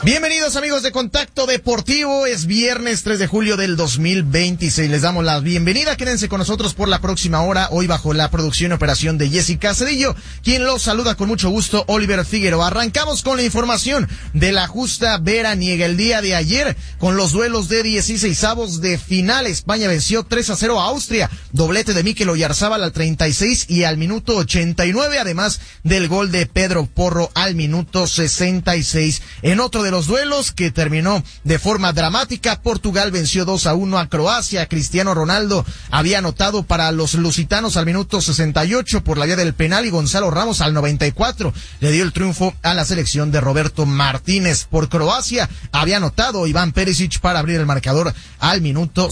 Bienvenidos amigos de Contacto Deportivo, es viernes 3 de julio del 2026, les damos la bienvenida, quédense con nosotros por la próxima hora, hoy bajo la producción y operación de Jessica Cedillo, quien los saluda con mucho gusto, Oliver Figueroa. Arrancamos con la información de la justa veraniega el día de ayer, con los duelos de 16avos de final. España venció 3-0 a Austria, doblete de Mikel Oyarzábal al 36 y al minuto 89, además del gol de Pedro Porro al minuto 66. En otro de los duelos que terminó de forma dramática, Portugal venció 2-1 a Croacia. Cristiano Ronaldo había anotado para los lusitanos al minuto 68 por la vía del penal y Gonzalo Ramos al 94 le dio el triunfo a la selección de Roberto Martínez. Por Croacia había anotado Iván Perisic para abrir el marcador al minuto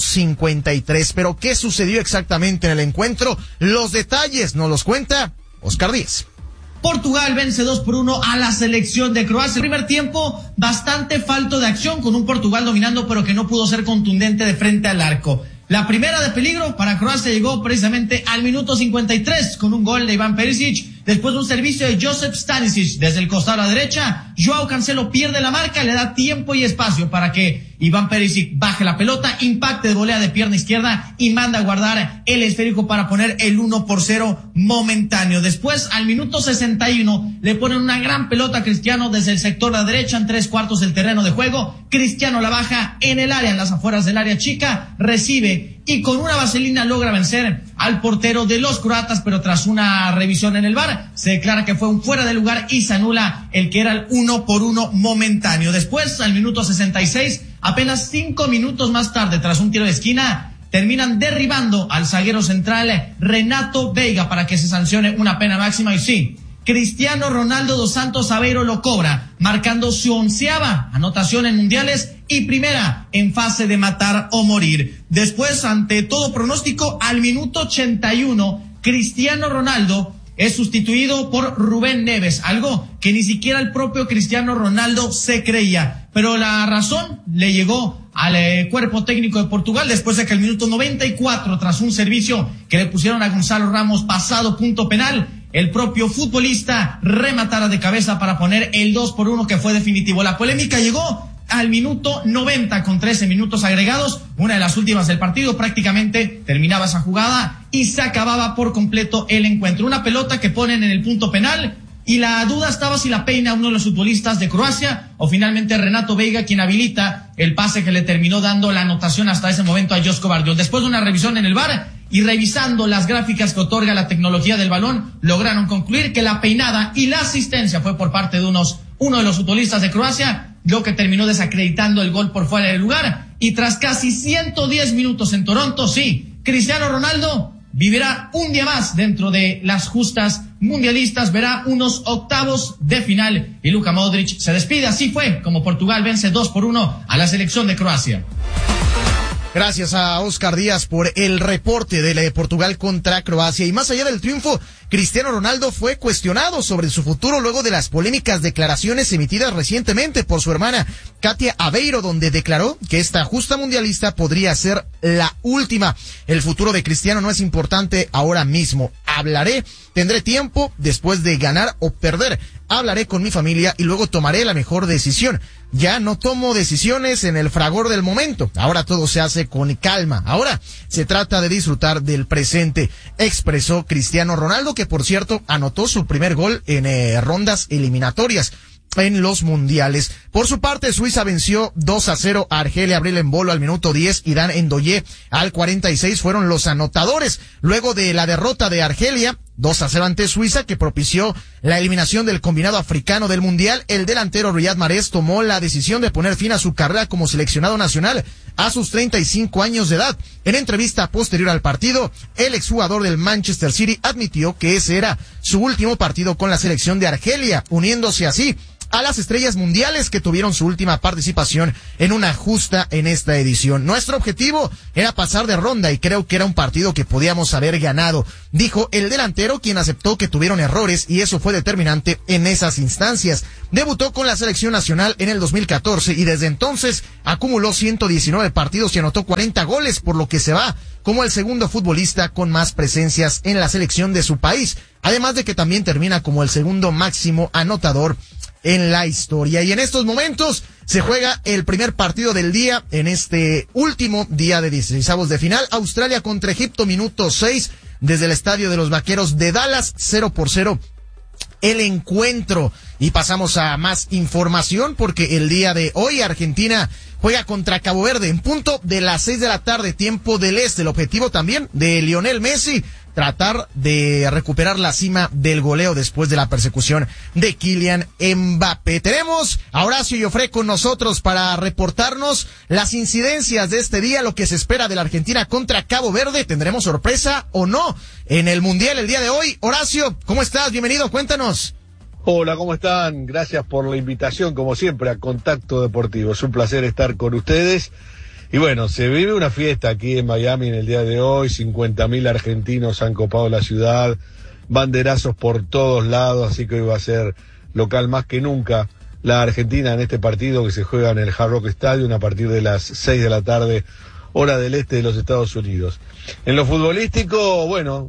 53. Pero ¿qué sucedió exactamente en el encuentro? Los detalles nos los cuenta Oscar Díaz. Portugal vence 2-1 a la selección de Croacia. El primer tiempo bastante falto de acción, con un Portugal dominando pero que no pudo ser contundente de frente al arco. La primera de peligro para Croacia llegó precisamente al minuto 53 con un gol de Iván Perisic. Después de un servicio de Josip Stanisic desde el costado a la derecha, Joao Cancelo pierde la marca, le da tiempo y espacio para que Iván Perisic baje la pelota, impacte de volea de pierna izquierda y manda a guardar el esférico para poner el 1-0 momentáneo. Después, al minuto 61, le ponen una gran pelota a Cristiano desde el sector de la derecha en 3/4 del terreno de juego. Cristiano la baja en el área, en las afueras del área chica, recibe y con una vaselina logra vencer al portero de los croatas, pero tras una revisión en el VAR se declara que fue un fuera de lugar y se anula el que era el 1-1 momentáneo. Después, al minuto 66, apenas 5 minutos más tarde, tras un tiro de esquina, terminan derribando al zaguero central Renato Veiga para que se sancione una pena máxima. Y sí, Cristiano Ronaldo dos Santos Aveiro lo cobra, marcando su 11ª anotación en mundiales y primera en fase de matar o morir. Después, ante todo pronóstico, al minuto 81, Cristiano Ronaldo es sustituido por Rubén Neves, algo que ni siquiera el propio Cristiano Ronaldo se creía. Pero la razón le llegó al cuerpo técnico de Portugal después de que el minuto 94, tras un servicio que le pusieron a Gonzalo Ramos pasado punto penal, el propio futbolista rematara de cabeza para poner el 2-1 que fue definitivo. La polémica llegó al minuto 90 con 13 minutos agregados, una de las últimas del partido. Prácticamente terminaba esa jugada y se acababa por completo el encuentro. Una pelota que ponen en el punto penal y la duda estaba si la peina uno de los futbolistas de Croacia o finalmente Renato Veiga, quien habilita el pase que le terminó dando la anotación hasta ese momento a Josko Vardiol. Después de una revisión en el VAR y revisando las gráficas que otorga la tecnología del balón, lograron concluir que la peinada y la asistencia fue por parte de uno de los futbolistas de Croacia, lo que terminó desacreditando el gol por fuera del lugar. Y tras casi 110 minutos en Toronto, sí, Cristiano Ronaldo vivirá un día más dentro de las justas mundialistas, verá unos octavos de final y Luka Modric se despide. Así fue como Portugal vence 2-1 a la selección de Croacia. Gracias a Oscar Díaz por el reporte de Portugal contra Croacia. Y más allá del triunfo, Cristiano Ronaldo fue cuestionado sobre su futuro luego de las polémicas declaraciones emitidas recientemente por su hermana Katia Aveiro, donde declaró que esta justa mundialista podría ser la última. El futuro de Cristiano no es importante ahora mismo. Tendré tiempo después de ganar o perder. Hablaré con mi familia y luego tomaré la mejor decisión. Ya no tomo decisiones en el fragor del momento. Ahora todo se hace con calma. Ahora se trata de disfrutar del presente, expresó Cristiano Ronaldo, que por cierto anotó su primer gol en rondas eliminatorias en los mundiales. Por su parte, Suiza venció 2-0 a Argelia. Abril Embolo al minuto 10 y Dan Ndoye al 46 fueron los anotadores. Luego de la derrota de Argelia 2-0 ante Suiza, que propició la eliminación del combinado africano del mundial, el delantero Riyad Mahrez tomó la decisión de poner fin a su carrera como seleccionado nacional a sus 35 años de edad. En entrevista posterior al partido, el exjugador del Manchester City admitió que ese era su último partido con la selección de Argelia, uniéndose así a las estrellas mundiales que tuvieron su última participación en una justa en esta edición. Nuestro objetivo era pasar de ronda y creo que era un partido que podíamos haber ganado, dijo el delantero, quien aceptó que tuvieron errores y eso fue determinante en esas instancias. Debutó con la selección nacional en el 2014 y desde entonces acumuló 119 partidos y anotó 40 goles, por lo que se va como el segundo futbolista con más presencias en la selección de su país, además de que también termina como el segundo máximo anotador en la historia. Y en estos momentos se juega el primer partido del día en este último día de 16avos de final. Australia contra Egipto, minuto 6, desde el estadio de los Vaqueros de Dallas, 0-0 el encuentro. Y pasamos a más información porque el día de hoy Argentina juega contra Cabo Verde en punto de las 6 de la tarde, tiempo del este. El objetivo también de Lionel Messi, tratar de recuperar la cima del goleo después de la persecución de Kylian Mbappé. Tenemos a Horacio Joffre con nosotros para reportarnos las incidencias de este día, lo que se espera de la Argentina contra Cabo Verde. ¿Tendremos sorpresa o no en el Mundial el día de hoy? Horacio, ¿cómo estás? Bienvenido, cuéntanos. Hola, ¿cómo están? Gracias por la invitación, como siempre, a Contacto Deportivo. Es un placer estar con ustedes. Y bueno, se vive una fiesta aquí en Miami en el día de hoy. 50.000 argentinos han copado la ciudad, banderazos por todos lados, así que hoy va a ser local más que nunca la Argentina en este partido que se juega en el Hard Rock Stadium a partir de las 6 de la tarde, hora del este de los Estados Unidos. En lo futbolístico, bueno,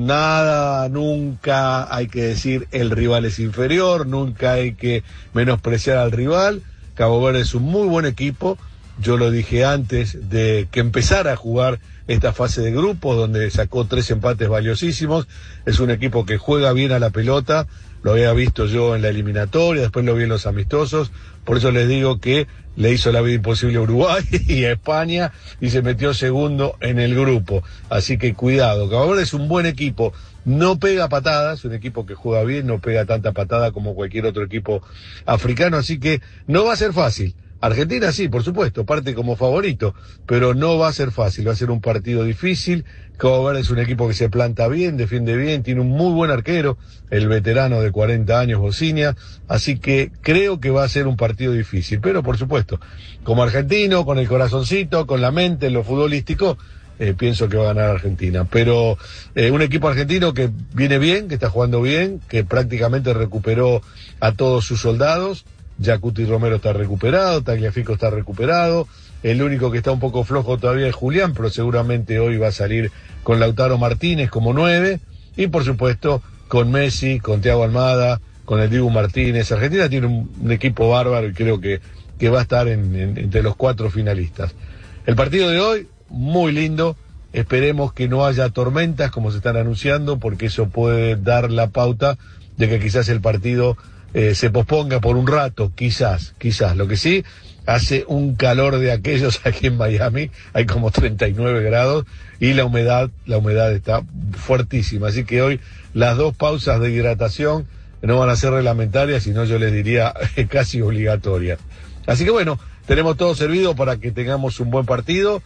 nada, nunca hay que decir el rival es inferior, nunca hay que menospreciar al rival. Cabo Verde es un muy buen equipo. Yo lo dije antes de que empezara a jugar esta fase de grupos, donde sacó 3 empates valiosísimos. Es un equipo que juega bien a la pelota, lo había visto yo en la eliminatoria, después lo vi en los amistosos, por eso les digo que le hizo la vida imposible a Uruguay y a España y se metió segundo en el grupo. Así que cuidado, Cabo Verde es un buen equipo, no pega patadas, es un equipo que juega bien, no pega tanta patada como cualquier otro equipo africano, así que no va a ser fácil. Argentina sí, por supuesto, parte como favorito, pero no va a ser fácil, va a ser un partido difícil. Cabo Verde es un equipo que se planta bien, defiende bien, tiene un muy buen arquero, el veterano de 40 años, Bocinia, así que creo que va a ser un partido difícil, pero por supuesto, como argentino, con el corazoncito, con la mente, en lo futbolístico, pienso que va a ganar Argentina, pero un equipo argentino que viene bien, que está jugando bien, que prácticamente recuperó a todos sus soldados. Yacuti Romero está recuperado, Tagliafico está recuperado, el único que está un poco flojo todavía es Julián, pero seguramente hoy va a salir con Lautaro Martínez como 9, y por supuesto con Messi, con Thiago Almada, con el Dibu Martínez. Argentina tiene un equipo bárbaro y creo que va a estar entre los 4 finalistas. El partido de hoy, muy lindo, esperemos que no haya tormentas como se están anunciando, porque eso puede dar la pauta de que quizás el partido se posponga por un rato, quizás. Lo que sí, hace un calor de aquellos aquí en Miami, hay como 39 grados y la humedad está fuertísima, así que hoy las 2 pausas de hidratación no van a ser reglamentarias, sino yo les diría casi obligatorias. Así que bueno, tenemos todo servido para que tengamos un buen partido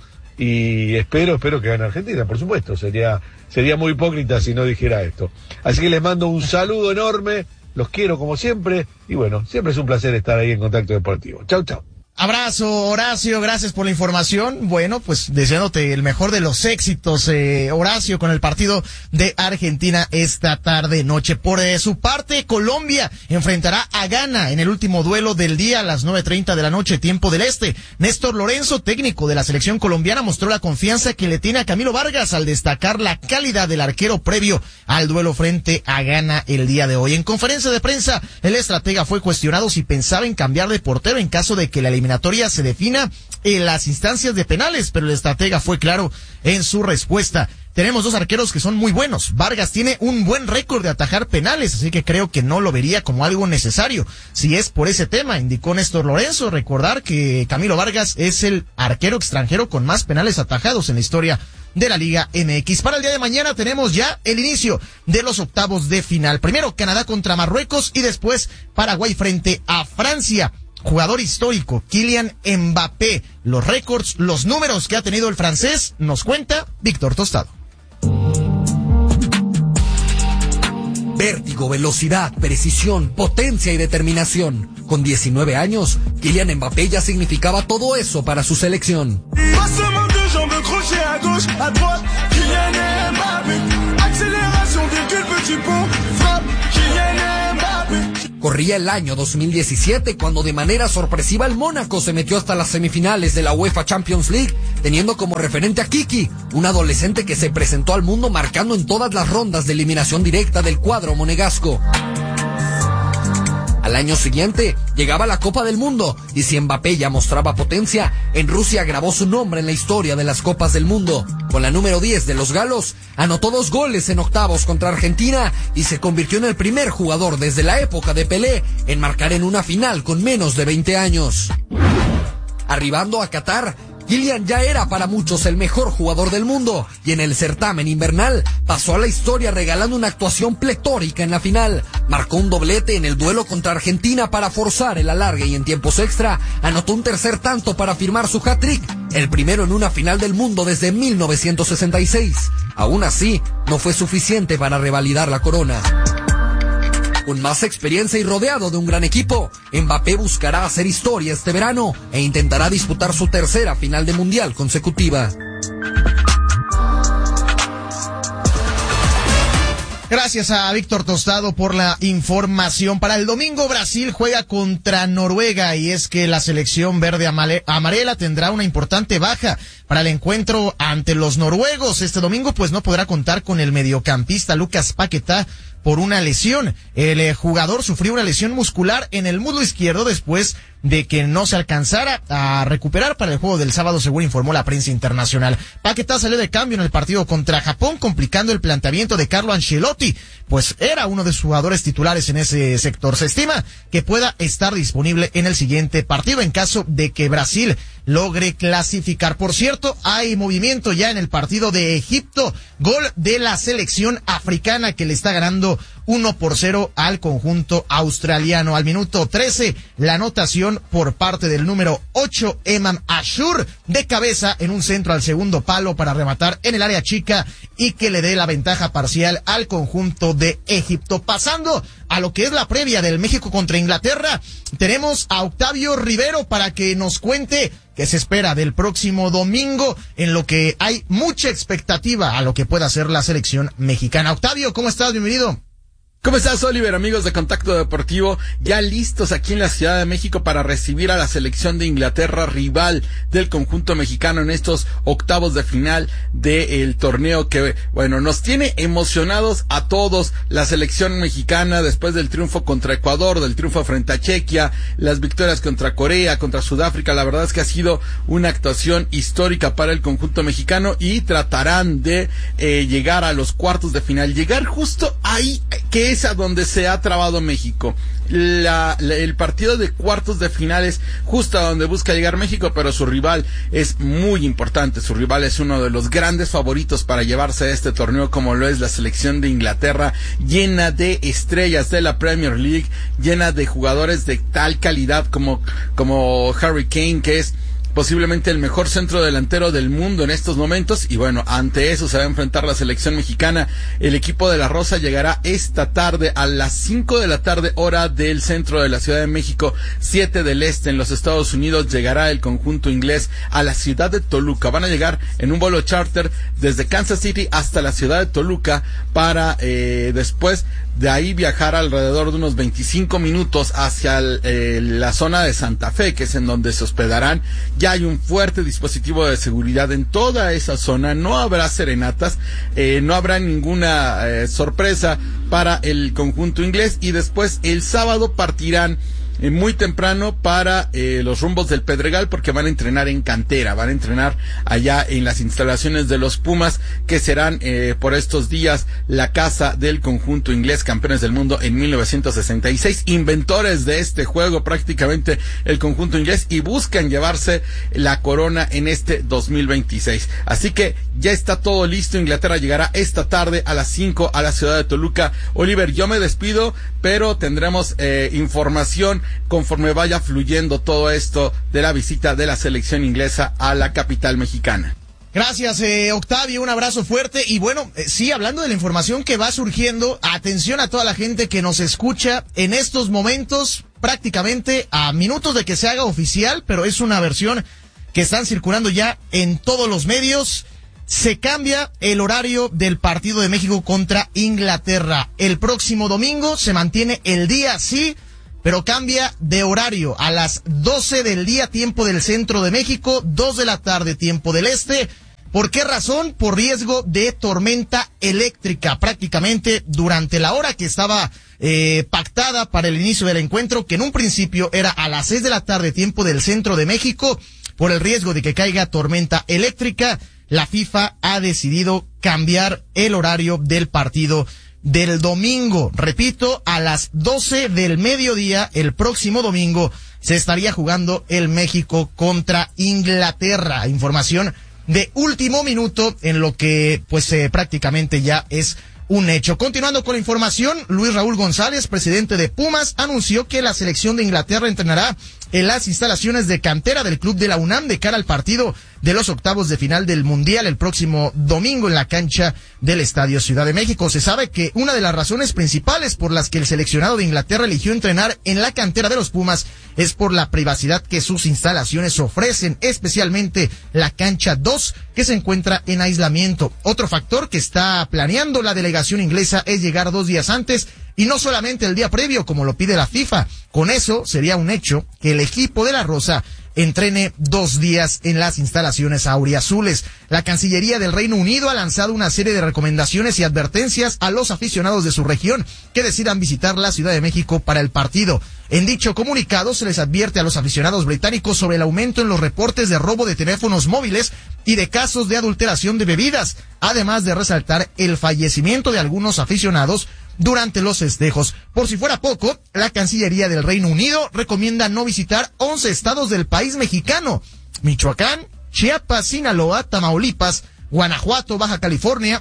y espero que gane Argentina, por supuesto, sería muy hipócrita si no dijera esto. Así que les mando un saludo enorme. Los quiero como siempre y bueno, siempre es un placer estar ahí en Contacto Deportivo. Chau, chau. Abrazo, Horacio, gracias por la información. Bueno, pues deseándote el mejor de los éxitos, Horacio, con el partido de Argentina esta tarde noche. Por su parte, Colombia enfrentará a Ghana en el último duelo del día a las 9:30 de la noche, tiempo del este. Néstor Lorenzo, técnico de la selección colombiana, mostró la confianza que le tiene a Camilo Vargas al destacar la calidad del arquero previo al duelo frente a Ghana el día de hoy. En conferencia de prensa, el estratega fue cuestionado si pensaba en cambiar de portero en caso de que la eliminatoria se defina en las instancias de penales, pero el estratega fue claro en su respuesta. Tenemos 2 arqueros que son muy buenos. Vargas tiene un buen récord de atajar penales, así que creo que no lo vería como algo necesario. Si es por ese tema, indicó Néstor Lorenzo. Recordar que Camilo Vargas es el arquero extranjero con más penales atajados en la historia de la Liga MX. Para el día de mañana tenemos ya el inicio de los octavos de final. Primero Canadá contra Marruecos y después Paraguay frente a Francia. Jugador histórico, Kylian Mbappé. Los récords, los números que ha tenido el francés, nos cuenta Víctor Tostado. Vértigo, velocidad, precisión, potencia y determinación. Con 19 años, Kylian Mbappé ya significaba todo eso para su selección. Corría el año 2017 cuando de manera sorpresiva el Mónaco se metió hasta las semifinales de la UEFA Champions League, teniendo como referente a Kiki, un adolescente que se presentó al mundo marcando en todas las rondas de eliminación directa del cuadro monegasco. Al año siguiente llegaba la Copa del Mundo y si Mbappé ya mostraba potencia, en Rusia grabó su nombre en la historia de las Copas del Mundo. Con la número 10 de los galos, anotó 2 goles en octavos contra Argentina y se convirtió en el primer jugador desde la época de Pelé en marcar en una final con menos de 20 años. Arribando a Qatar, Kylian ya era para muchos el mejor jugador del mundo y en el certamen invernal pasó a la historia regalando una actuación pletórica en la final. Marcó un doblete en el duelo contra Argentina para forzar el alargue y en tiempos extra anotó un tercer tanto para firmar su hat-trick, el primero en una final del mundo desde 1966. Aún así, no fue suficiente para revalidar la corona. Con más experiencia y rodeado de un gran equipo, Mbappé buscará hacer historia este verano e intentará disputar su tercera final de mundial consecutiva. Gracias a Víctor Tostado por la información. Para el domingo, Brasil juega contra Noruega y es que la selección verde amarela tendrá una importante baja para el encuentro ante los noruegos. Este domingo pues no podrá contar con el mediocampista Lucas Paquetá por una lesión. El jugador sufrió una lesión muscular en el muslo izquierdo después de que no se alcanzara a recuperar para el juego del sábado, según informó la prensa internacional. Paquetá salió de cambio en el partido contra Japón, complicando el planteamiento de Carlo Ancelotti, pues era uno de sus jugadores titulares en ese sector. Se estima que pueda estar disponible en el siguiente partido en caso de que Brasil logre clasificar. Por cierto, hay movimiento ya en el partido de Egipto, gol de la selección africana que le está ganando 1-0 al conjunto australiano. Al minuto 13, la anotación por parte del número 8, Eman Ashur, de cabeza en un centro al segundo palo para rematar en el área chica y que le dé la ventaja parcial al conjunto de Egipto. Pasando a lo que es la previa del México contra Inglaterra, tenemos a Octavio Rivero para que nos cuente qué se espera del próximo domingo, en lo que hay mucha expectativa a lo que pueda hacer la selección mexicana. Octavio, ¿cómo estás? Bienvenido. ¿Cómo estás, Oliver? Amigos de Contacto Deportivo, ya listos aquí en la Ciudad de México para recibir a la selección de Inglaterra, rival del conjunto mexicano en estos octavos de final del torneo que, bueno, nos tiene emocionados a todos. La selección mexicana, después del triunfo contra Ecuador, del triunfo frente a Chequia, las victorias contra Corea, contra Sudáfrica, la verdad es que ha sido una actuación histórica para el conjunto mexicano y tratarán de llegar a los cuartos de final, llegar justo ahí, que es a donde se ha trabado México. El partido de cuartos de finales justo a donde busca llegar México, pero su rival es muy importante. Su rival es uno de los grandes favoritos para llevarse a este torneo, como lo es la selección de Inglaterra, llena de estrellas de la Premier League, llena de jugadores de tal calidad como Harry Kane, que es posiblemente el mejor centro delantero del mundo en estos momentos, y bueno, ante eso se va a enfrentar la selección mexicana. El equipo de la Rosa llegará esta tarde a las 5 de la tarde, hora del centro de la Ciudad de México, 7 del este en los Estados Unidos. Llegará el conjunto inglés a la ciudad de Toluca. Van a llegar en un vuelo charter desde Kansas City hasta la ciudad de Toluca para después de ahí viajar alrededor de unos 25 minutos hacia la zona de Santa Fe, que es en donde se hospedarán. Ya hay un fuerte dispositivo de seguridad en toda esa zona, no habrá serenatas, no habrá ninguna sorpresa para el conjunto inglés, y después el sábado partirán muy temprano para los rumbos del Pedregal, porque van a entrenar en cantera, van a entrenar allá en las instalaciones de los Pumas, que serán por estos días la casa del conjunto inglés, campeones del mundo en 1966, inventores de este juego prácticamente el conjunto inglés, y buscan llevarse la corona en este 2026. Así que ya está todo listo. Inglaterra llegará esta tarde a las 5 a la ciudad de Toluca. Oliver, yo me despido, pero tendremos información conforme vaya fluyendo todo esto de la visita de la selección inglesa a la capital mexicana. Gracias, Octavio, un abrazo fuerte. Y bueno, sí, hablando de la información que va surgiendo, atención a toda la gente que nos escucha en estos momentos, prácticamente a minutos de que se haga oficial, pero es una versión que están circulando ya en todos los medios. Se cambia el horario del partido de México contra Inglaterra. El próximo domingo se mantiene el día, sí, pero cambia de horario a las 12 del día, tiempo del centro de México, 2 de la tarde, tiempo del este. ¿Por qué razón? Por riesgo de tormenta eléctrica. Prácticamente durante la hora que estaba pactada para el inicio del encuentro, que en un principio era a las 6 de la tarde, tiempo del centro de México, por el riesgo de que caiga tormenta eléctrica, la FIFA ha decidido cambiar el horario del partido del domingo. Repito, a las 12 del mediodía, el próximo domingo, se estaría jugando el México contra Inglaterra. Información de último minuto en lo que pues prácticamente ya es un hecho. Continuando con la información, Luis Raúl González, presidente de Pumas, anunció que la selección de Inglaterra entrenará en las instalaciones de cantera del club de la UNAM de cara al partido de los octavos de final del Mundial el próximo domingo en la cancha del Estadio Ciudad de México. Se sabe que una de las razones principales por las que el seleccionado de Inglaterra eligió entrenar en la cantera de los Pumas es por la privacidad que sus instalaciones ofrecen, especialmente la cancha 2, que se encuentra en aislamiento. Otro factor que está planeando la delegación inglesa es llegar 2 días antes y no solamente el día previo, como lo pide la FIFA. Con eso sería un hecho que el equipo de la Rosa entrene 2 días en las instalaciones auriazules. La Cancillería del Reino Unido ha lanzado una serie de recomendaciones y advertencias a los aficionados de su región que decidan visitar la Ciudad de México para el partido. En dicho comunicado se les advierte a los aficionados británicos sobre el aumento en los reportes de robo de teléfonos móviles y de casos de adulteración de bebidas, además de resaltar el fallecimiento de algunos aficionados durante los festejos. Por si fuera poco, la Cancillería del Reino Unido recomienda no visitar 11 estados del país mexicano: Michoacán, Chiapas, Sinaloa, Tamaulipas, Guanajuato, Baja California,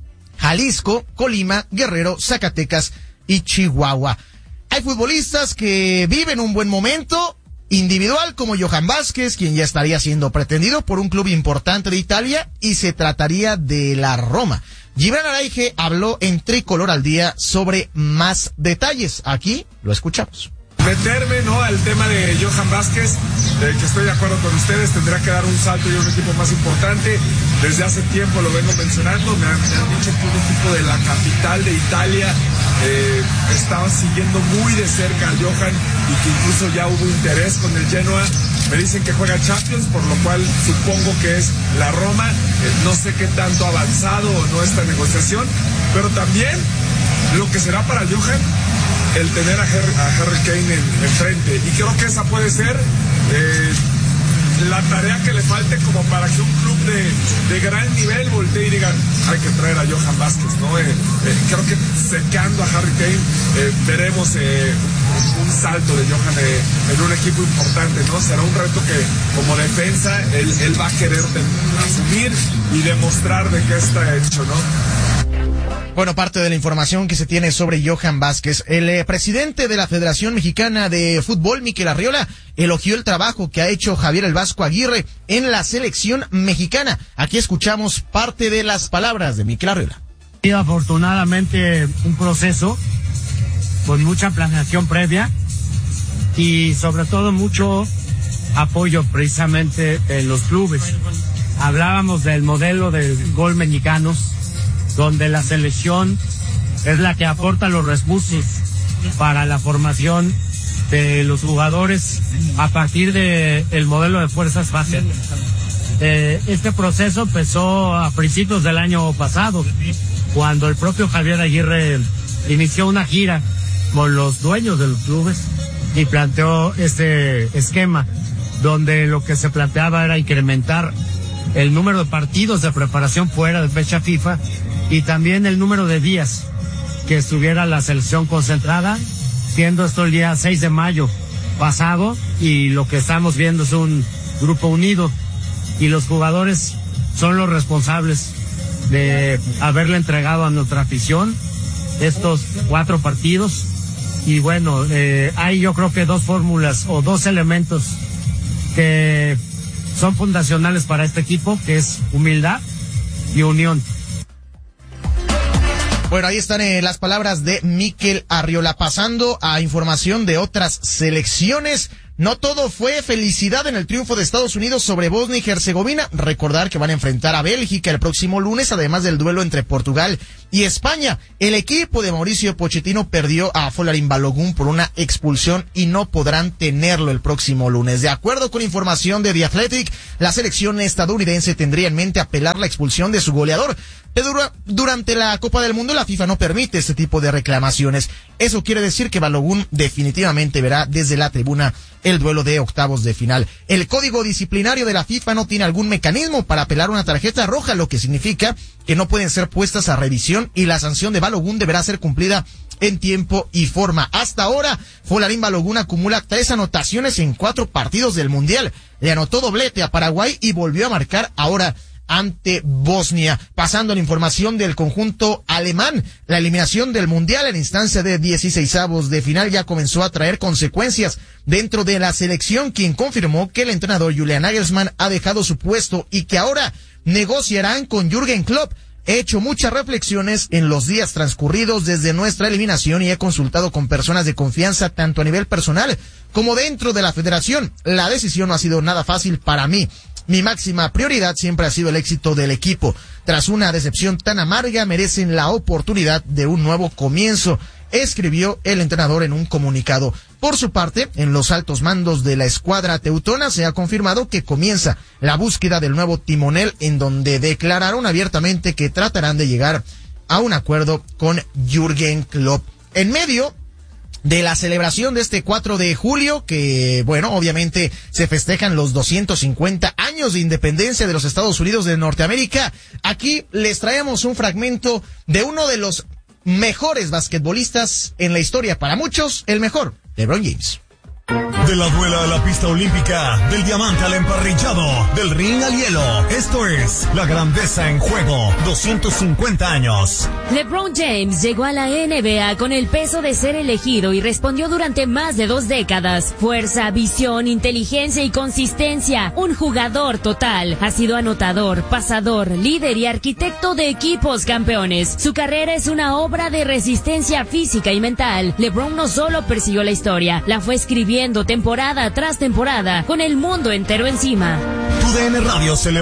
Jalisco, Colima, Guerrero, Zacatecas y Chihuahua. Hay futbolistas que viven un buen momento individual, como Johan Vázquez, quien ya estaría siendo pretendido por un club importante de Italia, y se trataría de la Roma. Gibran Araige habló en Tricolor al Día sobre más detalles. Aquí lo escuchamos. Meterme, ¿no?, al tema de Johan Vázquez, que estoy de acuerdo con ustedes, tendrá que dar un salto y un equipo más importante. Desde hace tiempo lo vengo mencionando, me han dicho que un equipo de la capital de Italia estaba siguiendo muy de cerca a Johan y que incluso ya hubo interés con el Genoa. Me dicen que juega Champions, por lo cual supongo que es la Roma. No sé qué tanto avanzado o no esta negociación, pero también lo que será para Johan el tener a Harry Kane enfrente. Y creo que esa puede ser la tarea que le falte como para que un club de gran nivel voltee y digan, hay que traer a Johan Vázquez, ¿no? Creo que secando a Harry Kane veremos un salto de Johan en un equipo importante, ¿no? Será un reto que como defensa él va a querer asumir y demostrar de qué está hecho, ¿no? Bueno, parte de la información que se tiene sobre Johan Vázquez. El presidente de la Federación Mexicana de Fútbol, Mikel Arriola, elogió el trabajo que ha hecho Javier El Vasco Aguirre en la selección mexicana. Aquí escuchamos parte de las palabras de Mikel Arriola. Afortunadamente un proceso con mucha planeación previa y sobre todo mucho apoyo precisamente en los clubes. Hablábamos del modelo del gol mexicanos, donde la selección es la que aporta los recursos para la formación de los jugadores a partir de el modelo de fuerzas básicas. Este proceso empezó a principios del año pasado, cuando el propio Javier Aguirre inició una gira con los dueños de los clubes y planteó este esquema, donde lo que se planteaba era incrementar el número de partidos de preparación fuera de fecha FIFA y también el número de días que estuviera la selección concentrada, siendo esto el día 6 de mayo pasado, y lo que estamos viendo es un grupo unido y los jugadores son los responsables de haberle entregado a nuestra afición estos 4 partidos. Y bueno, hay yo creo que 2 fórmulas o 2 elementos que son fundacionales para este equipo, que es humildad y unión. Bueno, ahí están las palabras de Mikel Arriola. Pasando a información de otras selecciones, no todo fue felicidad en el triunfo de Estados Unidos sobre Bosnia y Herzegovina. Recordar que van a enfrentar a Bélgica el próximo lunes, además del duelo entre Portugal y España. El equipo de Mauricio Pochettino perdió a Folarin Balogun por una expulsión y no podrán tenerlo el próximo lunes. De acuerdo con información de The Athletic, la selección estadounidense tendría en mente apelar la expulsión de su goleador. Pero durante la Copa del Mundo la FIFA no permite este tipo de reclamaciones. Eso quiere decir que Balogun definitivamente verá desde la tribuna el duelo de octavos de final. El código disciplinario de la FIFA no tiene algún mecanismo para apelar una tarjeta roja, lo que significa que no pueden ser puestas a revisión y la sanción de Balogun deberá ser cumplida en tiempo y forma. Hasta ahora, Folarin Balogun acumula 3 anotaciones en 4 partidos del Mundial. Le anotó doblete a Paraguay y volvió a marcar ahora ante Bosnia. Pasando a la información del conjunto alemán, la eliminación del Mundial en instancia de 16avos de final ya comenzó a traer consecuencias dentro de la selección, quien confirmó que el entrenador Julian Nagelsmann ha dejado su puesto y que ahora negociarán con Jürgen Klopp. He hecho muchas reflexiones en los días transcurridos desde nuestra eliminación y he consultado con personas de confianza tanto a nivel personal como dentro de la federación. La decisión no ha sido nada fácil para mí. Mi máxima prioridad siempre ha sido el éxito del equipo. Tras una decepción tan amarga, merecen la oportunidad de un nuevo comienzo, escribió el entrenador en un comunicado. Por su parte, en los altos mandos de la escuadra teutona se ha confirmado que comienza la búsqueda del nuevo timonel, en donde declararon abiertamente que tratarán de llegar a un acuerdo con Jürgen Klopp. En medio de la celebración de este 4 de julio, que, bueno, obviamente se festejan los 250 años de independencia de los Estados Unidos de Norteamérica, aquí les traemos un fragmento de uno de los mejores basquetbolistas en la historia, para muchos, el mejor, LeBron James. De la duela a la pista olímpica, del diamante al emparrillado, del ring al hielo. Esto es La Grandeza en Juego, 250 años. LeBron James llegó a la NBA con el peso de ser elegido y respondió durante más de 2 décadas. Fuerza, visión, inteligencia y consistencia. Un jugador total. Ha sido anotador, pasador, líder y arquitecto de equipos campeones. Su carrera es una obra de resistencia física y mental. LeBron no solo persiguió la historia, la fue escribiendo temporada tras temporada, con el mundo entero encima. TUDN Radio celebra